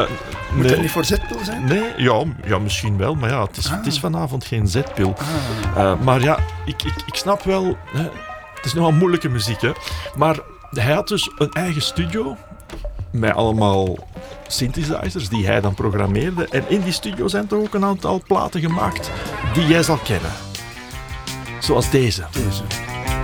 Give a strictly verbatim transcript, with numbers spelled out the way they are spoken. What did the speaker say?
Uh, Moet nee. dat niet voor zetpil zijn? Nee, ja, ja, misschien wel, maar ja, het is, Ah. het is vanavond geen zetpil. Ah. Uh, maar ja, ik, ik, ik snap wel, hè, het is nogal moeilijke muziek, hè. Maar hij had dus een eigen studio met allemaal synthesizers die hij dan programmeerde. En in die studio zijn toch ook een aantal platen gemaakt die jij zal kennen. Zoals deze. Deze.